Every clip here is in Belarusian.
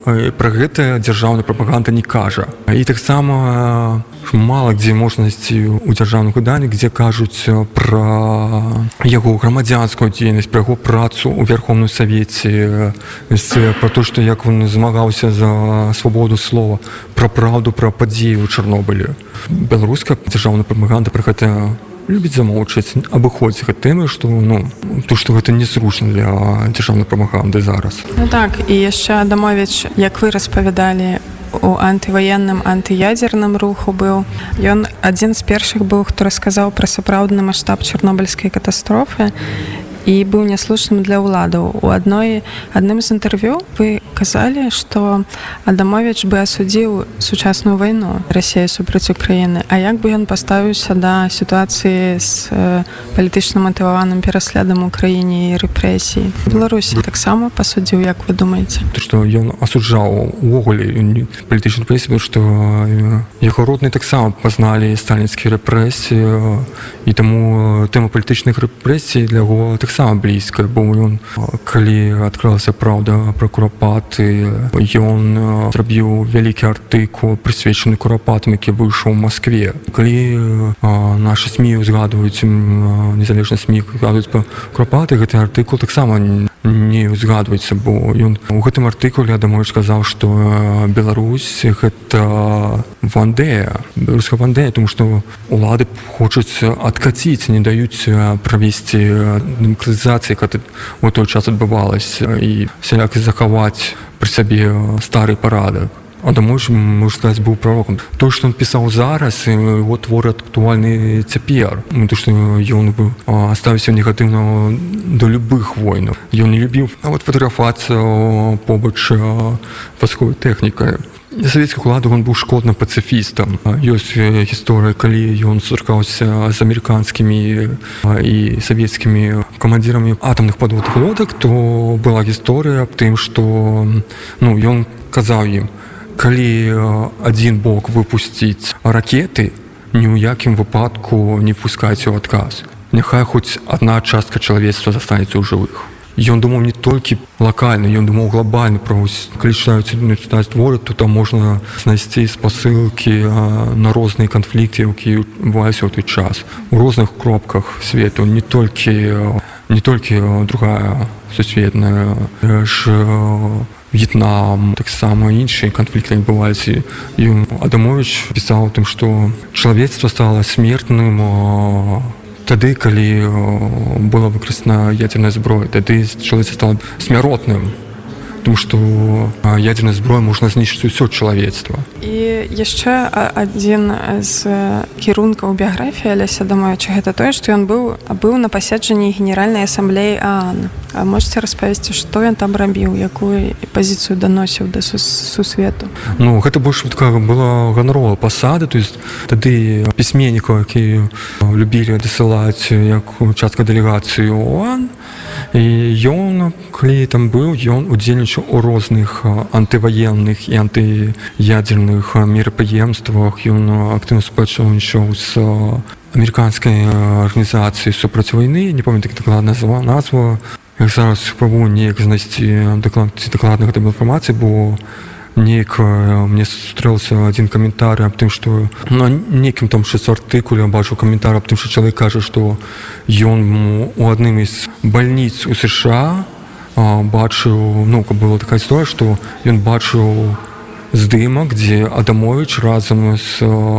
Пра гэта дзяржаўная прапаганда не кажа. І таксама мала дзе можна знайсці ў дзяржаўных выданнях, дзе кажуць пра яго грамадзянскую дзейнасць, пра яго працу ў Верховным Савеце, пра то, што як ён змагаўся за свабоду слова, пра праўду, пра падзеі ў Чарнобылі. Беларуская дзяржаўная прапаганда пра гэта любіць замоўчаць, абыходзіць гэтай тэмы, што гэта незручна для дзяржаўнай прапаганды зараз. Ну так, і яшчэ Адамовіч, як вы распавядалі, у антываенным, антыядзерным руху быў. Ён адзін з першых быў, хто расказаў пра сапраўдны маштаб чарнобыльскай катастрофы і быў няслушным для ўладаў. У адным з інтэрв'ю вы казалі, што Адамовіч бы асудзіў сучасную вайну Расіі супраць Украіны, а як бы ён паставіўся да сітуацыі з палітычна матываваным пераследам у краіне і рэпрэсій? Беларусі таксама пасудзіў, як вы думаеце? Што ён асуджаў увогуле палітычную рэпрэсію, што яго родныя таксама пазналі сталінскія рэпрэсіі, і таму тэма палітычных рэпрэсій для яго таксама блізкая, бо ён, калі адкрылася праўда пра курапаты, ён зрабіў вялікі артыкул, прысвечаны курапатам, які выйшаў у Маскве. Калі нашы СМІ узгадваюць, незалежныя СМІ узгадваюць пра курапаты, гэты артыкул таксама не узгадваецца, бо ён у гэтым артыкуле Адамовіч сказаў, што Беларусь гэта Вандея, беларуская Вандея, тому што улады хочуць адкаціць, не даюць правесці дэмакратызацыі, яка ў той час адбывалася, і всяляк захаваць пры сабе стары парадак. Адамовіч, можна сказаць, быў пророкам. То, што ён пісаў зараз, яго творы актуальны цяпер. То, што ён ставіўся негатыўна да любых войнаў. Ён не любіў нават фатаграфавацца побач вайсковай тэхнікай. Для савецкіх уладаў ён быў шкодным пацыфістам. Ёсць гісторыя, калі ён сустракаўся з амерыканскімі і савецкімі камандзірамі атамных падводных лодак, то была гісторыя аб тым, што ён казаў ім: калі адзін бок выпусціць ракеты, ні ў якім выпадку не пускайце ў адказ. Няхай хоць адна частка чалавецтва застанецца ў жывых. Ён думаў не толькі лакальна, ён думаў глобальна. Калі чытаць творы, то там можна знайсці спасылкі на розныя канфлікты, якія адбываліся ў той час. У розных кропках свету, не толькі Другая сусветная, В'етнам, таксама іншыя канфлікты адбываліся. І Адамовіч пісаў о тым, што чалавецтва стала смертным тады, калі была выкарыстана ядзерная зброя. Тады чалавецтва стала смяротным, тому што ядзерная зброя можна знішчыць усё чалавецтва. І яшчэ адзін з кірункаў біяграфіі Алеся Адамовіча — гэта тое, што ён быў на паседжанні Генеральнай асамблеі ААН. А можете распавесці, што ён там рабіў, якую пазіцыю даносіў да сусвету? Гэта больш такая была ганаровая пасада, то есть тады пісьменнікаў, якія любілі дасылаць як частка дэлегацыі ОАН, і ён, калі там быў, ён удзельнічаў у розных антываенных і антыядзерных мерапрыемствах. Ён актыўна супрацоўнічаў з амерыканскай арганізацыяй супраць вайны, не памятаю дакладная назва. Я зараз спрабую неяк знайсці дакладную гэтую інфармацыю, бо неяк мне сустрэўся адзін каментар аб тым, што нейкім там артыкуле бачыў каментар аб тым, што чалавек кажа, што ён у адным з бальніц у США бачыў, была такая гісторыя, што ён бачыў здымак, дзе Адамовіч разам з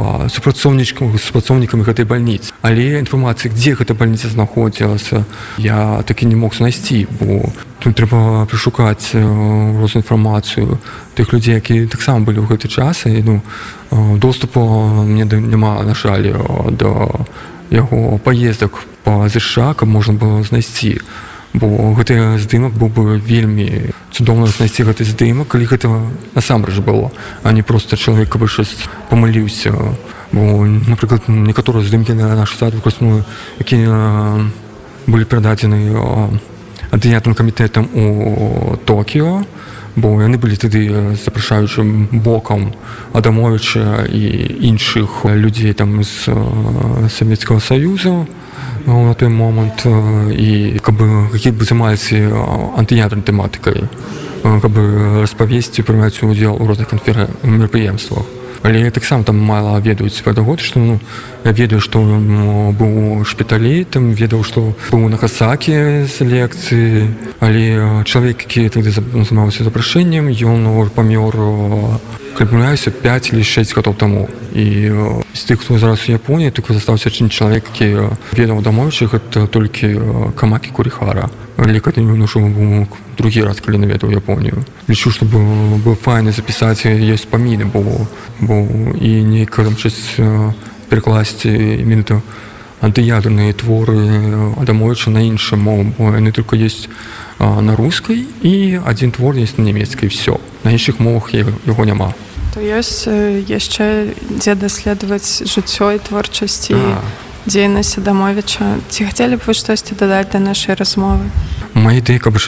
супрацоўнікамі гэтай бальніцы. Але інфармацыі, дзе гэта бальніца знаходзілася, я такі не мог знайсці, бо тут трэба прышукаць розную інфармацыю тых людзей, якія таксама былі ў гэты час. І доступу мне няма, на жаль, да яго паездак па ЗША, каб можна было знайсці. Бо гэты здымак быў бы вельмі цудоўна знайсці гэты здымак, калі гэта насамрэч было, а не проста чалавек, каб щось памыліўся. Бо, напрыклад, некаторыя здымкі на наш сайт выкарыстоўваюць, якія былі перададзены антыядзерным камітэтам у Токіо, бо яны былі тады запрашаючым бокам Адамовіча і іншых людзей там з Савецкага Саюзу на той момант, і каб займаліся антыядернай тэматыкай. каб распавесці, прымаць удзел у розных мерапрыемствах. Але таксама там мала ведаюць педагогі, што я ведаю, што быў у шпіталі, там ведаў, што быў на Хасакі з лекцыі, але чалавек, які тады займаўся запрашэннем, ён памёр, калі памыляюся, 5 или 6 гадоў таму. І з тых, хто зараз у Японіі, толькі застаўся адзін чалавек, які ведаў Адамовіча, гэта толькі Камакі Курихара. Але калі ён ужо быў другі раз, калі наведаў Японію. Лічу, што быў файна запісаць яе спаміны, бо і нейка там щось перакласці менавіта антыядерныя творы Адамовіча на іншую мову, бо яны толькі ёсць на рускай, і адзін твор ёсць на нямецкай, все. На іншых мовах яго няма. То ёсць яшчэ дзе даследаваць жыццё і творчасць і дзейнасць Адамовіча. Ці хацелі б вы штосьці дадаць да нашай размовы? Моя ідэя, каб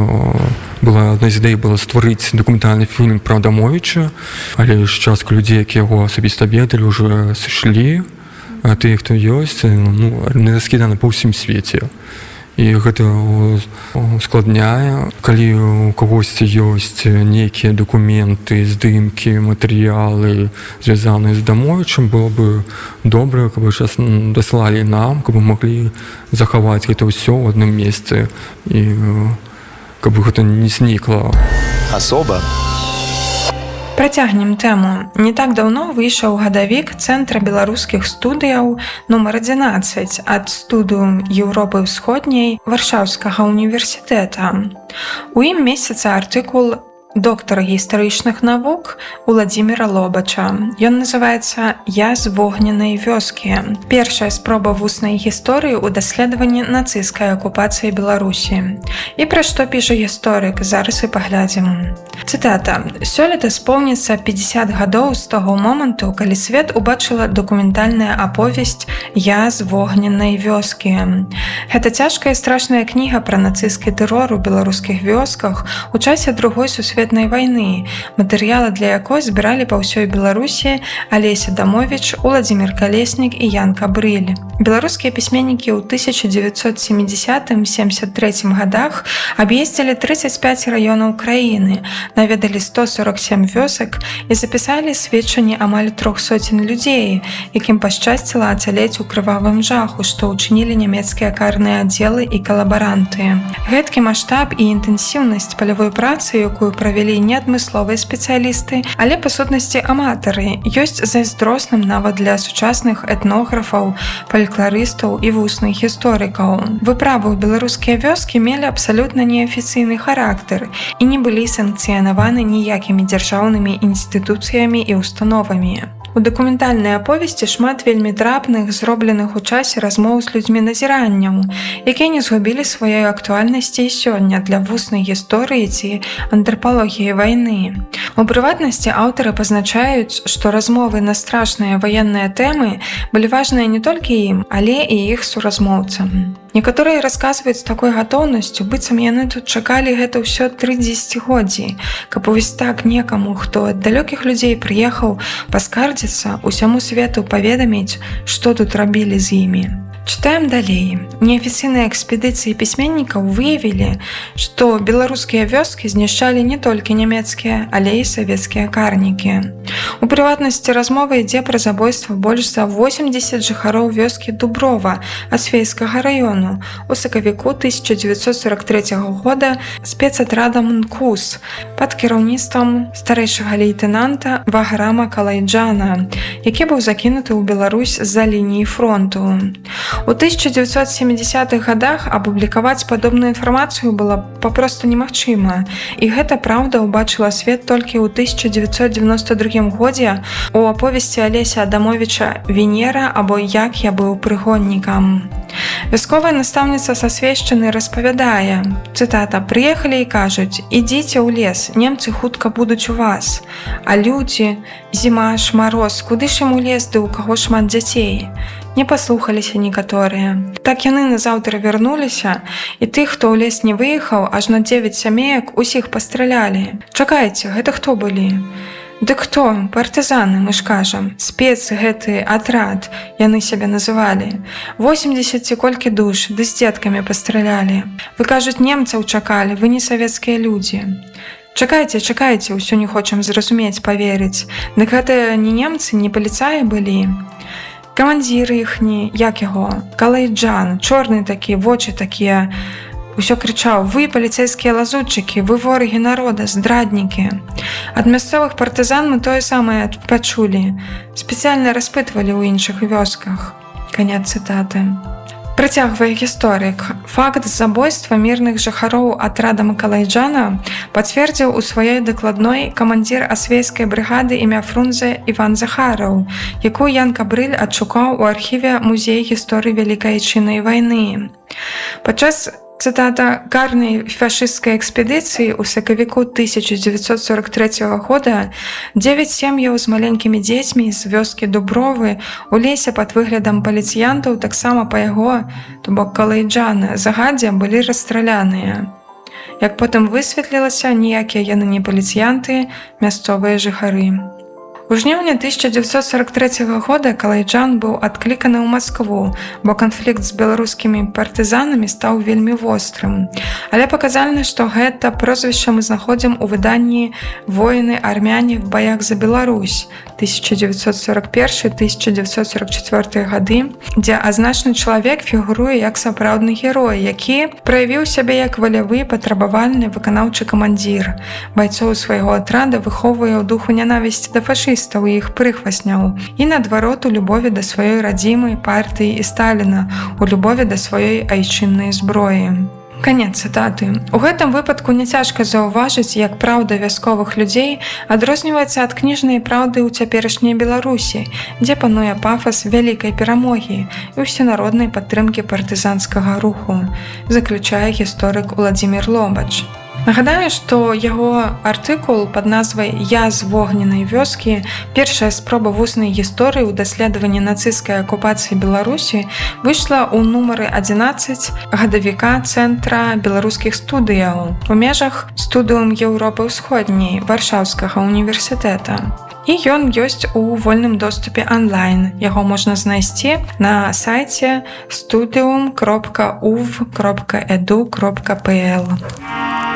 адна з ідэй была стварыць дакументальны фільм пра Адамовіча, але ж частка людзей, які яго асабіста ведалі, ўжо сышлі, а тыя, хто ёсць, не раскіданы па ўсім свеце. І гэта ускладняе, калі у кагосьці ёсць нейкія дакументы, здымкі, матэрыялы, звязаныя з Адамовічам, было бы добра, каб час даслалі нам, каб мы маглі захаваць гэта ўсё ў адным месцы і каб гэта не знікла. Асоба. Працягнем тэму. Не так даўно выйшаў гадавік Цэнтра беларускіх студыяў нумар 11 ад студыю Еўропы ўсходняй Варшаўскага універсітэта. У ім месяца артыкул доктара гістарычных навук Уладзіміра Лобача. Ён называецца «Я з вогненнай вёскі». Першая спроба вуснай гісторыі ў даследаванні нацысцкай акупацыі Беларусі. І пра што піша гісторык, зараз і паглядзім. Цытата. «Сёлета споўніцца 50 гадоў з таго моманту, калі свет убачыла дакументальная аповесць «Я з вогненнай вёскі». Гэта цяжкая і страшная кніга пра нацысцкі тэрор у беларускіх вёсках у часе Другой сусветнай вайны, матэрыялы для якой збіралі па ўсёй Беларусі Алеся Адамовіч, Уладзімір Калеснік і Ян Кабрыль. Беларускія пісьменнікі ў 1970-73 гадах аб'ездзілі 35 раёнаў краіны, наведалі 147 вёсак і запісалі сведчанні амаль 300 людзей, якім пашчасціла ацалець у крывавым жаху, што ўчынілі нямецкія карныя аддзелы і калабаранты. Гэткі маштаб і інтэнсіўнасць палявой працы, якую правялі не адмысловыя спецыялісты, але па сутнасці аматары, ёсць зайздросным нават для сучасных этнографаў, фалькларыстаў і вусных гісторыкаў. Выправы ў беларускія вёскі мелі абсалютна неафіцыйны характар і не былі санкцыянаваны ніякімі дзяржаўнымі інстытуцыямі і установамі. У дакументальнай аповесці шмат вельмі трапных, зробленых у часе размоў з людзьмі назіранняў, якія не згубілі сваёй актуальнасці і сёння для вуснай гісторыі ці антрапалогіі вайны. У прыватнасці аўтары пазначаюць, што размовы на страшныя ваенныя тэмы былі важныя не толькі ім, але і іх суразмоўцам. Некаторыя расказваюць з такой гатоўнасцю, быццам яны тут чакалі гэта ўсё 3 дзесяцігоддзі, каб вось так некаму, хто ад далёкіх людзей прыехаў паскардзіцца, усяму свету паведаміць, што тут рабілі з імі. Чытаем далей. Неафіцыйныя экспедыцыі пісьменнікаў выявілі, што беларускія вёскі знішчалі не толькі нямецкія, але і савецкія карнікі. У прыватнасці размова ідзе пра забойства больш за 80 жыхароў вёскі Дуброва Асвейскага раёну у сакавіку 1943 года спецатрадам НКУС пад кіраўніцтвам старэйшага лейтэнанта Ваграма Калайджана, які быў закінуты ў Беларусь з-за лініі фронту. У 1970-х гадах апублікаваць падобную інфармацыю было папросту немагчыма, і гэта праўда ўбачыла свет толькі ў 1992 годзе у аповесці Алеся Адамовіча «Венера» або «Як я быў прыгоннікам». Вясковая настаўніца са Свешчыны распавядае, цытата, «Прыехалі і кажуць, ідзіце ў лес, немцы хутка будуць у вас. А людзі, зіма ж, мароз, куды ж ім у лес, ды ў каго шмат дзяцей?» Не паслухаліся некаторыя. Так яны назаўтра вярнуліся, і тых, хто ў лес не выехаў, аж на 9 сямеек усіх пастралялі. Чакайце, гэта хто былі? Дык хто? Партызаны, мы ж кажам. Спец гэты атрад, яны сябе называлі. 80 ці колькі душ, ды з дзеткамі пастралялі. Вы, кажуць, немцаў чакалі, вы не савецкія людзі. Чакайце, ўсё не хочам зразумець, паверыць. Дык гэта не немцы, не паліцаі былі. Камандзір іхні, як яго? Калайджан, чорны такі, вочы такія. Усё крычаў: вы паліцейскія лазутчыкі, вы ворагі народа, здраднікі. Ад мясцовых партызан мы тое самае пачулі. Спецыяльна распытвалі ў іншых вёсках. Канец цытаты. Працягвае гісторык. Факт забойства мірных жыхароў атрада Калайджана пацвердзіў у сваёй дакладной камандзір асвейскай брыгады імя Фрунзе Іван Захараў, якую Ян Кабрыль адшукаў у архіве музея гісторыі Вялікай Айчыннай вайны. Падчас цытата карнай фашысцкай экспедыцыі ў сакавіку 1943 года 9 сем'яў з маленькімі дзецьмі з вёскі Дубровы у лесе пад выглядам паліцыянтаў таксама па яго, то бок Калайджана, загадзя былі расстраляныя. Як потым высветлілася, ніякія яны не паліцыянты, мясцовыя жыхары. У жніўні 1943 года Калайджан быў адкліканы ў Маскву, бо канфлікт з беларускімі партызанамі стаў вельмі вострым. Але паказальна, што гэта прозвішча мы знаходзім у выданні «Воіны-армяне в баях за Беларусь» 1941-1944 гады, дзе азначны чалавек фігуруе як сапраўдны герой, які праявіў сябе як валявы, патрабавальны выканаўчы камандзір. Байцоў свайго атрада выхоўвае ў духу нянавісці да фашыстаў і іх прыхвасняў і наадварот у любові да сваёй радзімы, партыі і Сталіна, у любові да сваёй айчыннай зброі. Канец цытаты. У гэтым выпадку не цяжка заўважыць, як праўда вясковых людзей адрозніваецца ад кніжнай праўды ў цяперашняй Беларусі, дзе пануе пафас вялікай перамогі і ўсенароднай падтрымкі партызанскага руху, заключае гісторык Уладзімір Лобач. Нагадаю, што яго артыкул пад назвай «Я з вогненнай вёскі», першая спроба вуснай гісторыі ў даследаванні нацысцкай акупацыі Беларусі, выйшла ў нумары 11 гадавіка Цэнтра беларускіх студыяў у межах студыум Еўропы ўсходняй Варшаўскага універсітэта. І ён ёсць у вольным доступе онлайн. Яго можна знайсці на сайце studium.uv.edu.pl.